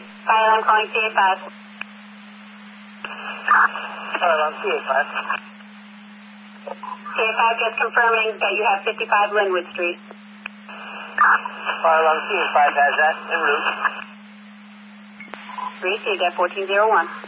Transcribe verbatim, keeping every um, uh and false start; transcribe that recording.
Fire alarm calling C A five. Fire alarm C A five. C A five just confirming that you have fifty-five Linwood Street. Fire alarm C A five has that en route. Received at fourteen oh one.